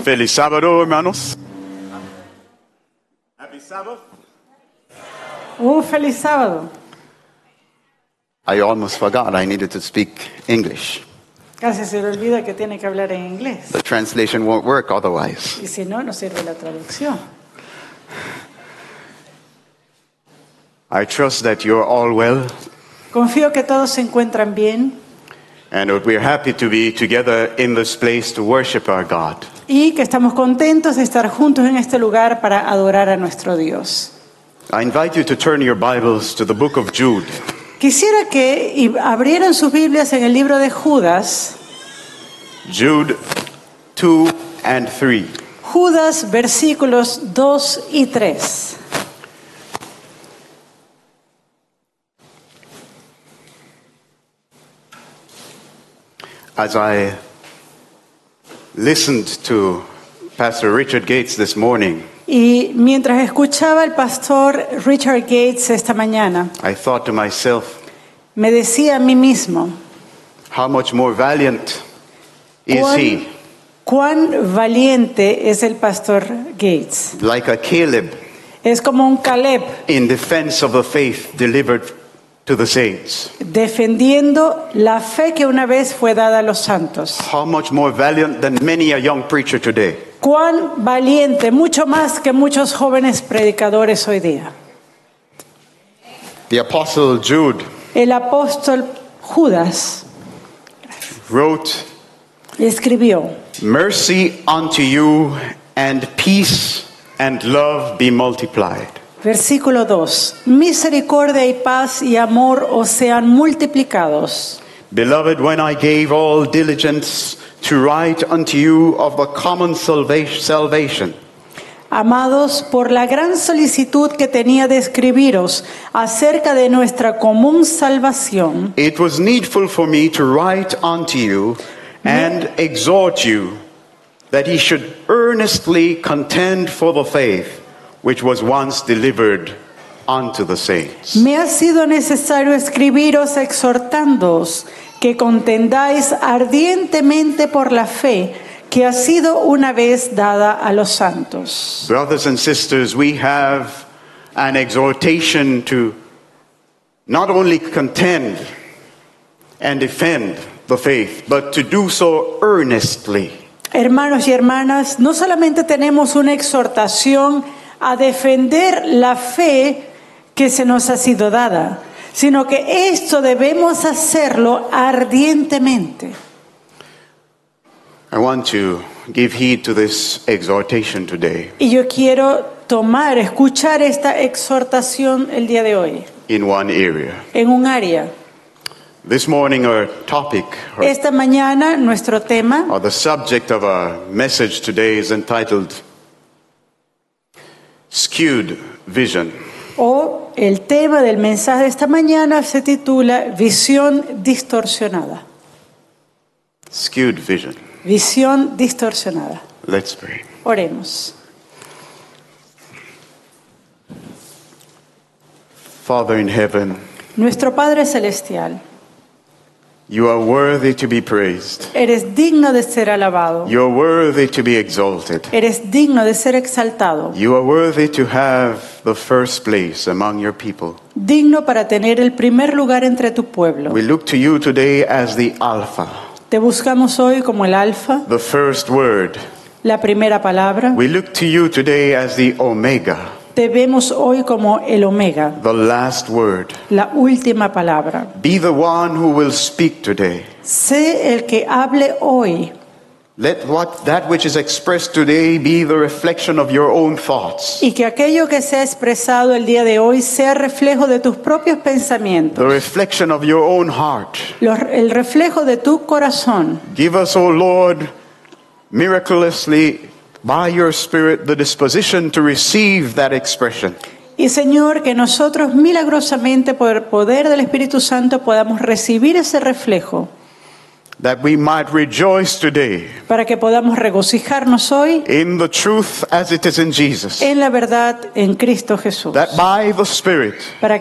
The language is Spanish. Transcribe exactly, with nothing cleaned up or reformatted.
Feliz sábado, hermanos. Happy Sabbath. Un feliz sábado. I almost forgot I needed to speak English. Casi se le olvida que tiene que hablar en inglés. The translation won't work otherwise. Y si no, no sirve la traducción. I trust that you're all well Confío que todos se encuentran bien and that we're happy to be together in this place to worship our God. y que estamos contentos de estar juntos en este lugar para adorar a nuestro Dios. I invite you to turn your Bibles to the book of Jude. Quisiera que y- abrieran sus Biblias en el libro de Judas, Jude two and three. Judas versículos dos y tres. As I listened to Pastor Richard Gates this morning, Y mientras escuchaba al pastor Richard Gates esta mañana, I thought to myself, me decía a mí mismo, how much more valiant is ¿cuán, he? cuán valiente es el pastor Gates? Like a Caleb Es como un Caleb in defense of the faith delivered to the saints. defendiendo la fe que una vez fue dada a los santos. How much more valiant than many a young preacher today. Cuán valiente, mucho más que muchos jóvenes predicadores hoy día. The apostle Jude El apóstol Judas wrote, escribió: mercy unto you and peace and love be multiplied. Versículo dos. Misericordia y paz y amor os sean multiplicados. Beloved, when I gave all diligence to write unto you of the common salva- salvation, Amados, por la gran solicitud que tenía de escribiros acerca de nuestra común salvación, it was needful for me to write unto you and exhort you that ye should earnestly contend for the faith which was once delivered unto the saints. me ha sido necesario escribiros exhortándoos que contendáis ardientemente por la fe que ha sido una vez dada a los santos. Brothers and sisters, we have an exhortation to not only contend and defend the faith, but to do so earnestly. Hermanos y hermanas, no solamente tenemos una exhortación a defender la fe que se nos ha sido dada, sino que esto debemos hacerlo ardientemente. I want to give heed to this exhortation today Y yo quiero tomar, escuchar esta exhortación el día de hoy, in one area. en un área. This morning our topic, or, Esta mañana nuestro tema, or the subject of our message today is entitled Skewed Vision. o el tema del mensaje de esta mañana se titula Visión distorsionada. Skewed Vision. Visión distorsionada. Let's pray. Oremos. Father in heaven, Nuestro Padre Celestial, you are worthy to be praised. eres digno de ser alabado, You are worthy to be exalted. eres digno de ser exaltado, You are worthy to have the first place among your people. digno para tener el primer lugar entre tu pueblo. We look to you today as the Alpha, Te buscamos hoy como el Alfa, the first word. la primera palabra. We look to you today as the Omega, Te vemos hoy como el Omega, the last word. la última palabra. Be the one who will speak today. Sé el que hable hoy. Let what that which is expressed today be the reflection of your own thoughts, Y que aquello que sea expresado el día de hoy sea reflejo de tus propios pensamientos, the reflection of your own heart. los- el reflejo de tu corazón. Give us, O Lord, miraculously by your Spirit the disposition to receive that expression. Y Señor, que nosotros milagrosamente por el poder del Espíritu Santo podamos recibir ese reflejo, That we might rejoice today para que podamos regocijarnos hoy in the truth as it is in Jesus. en la verdad en Cristo Jesús. That by the Spirit Para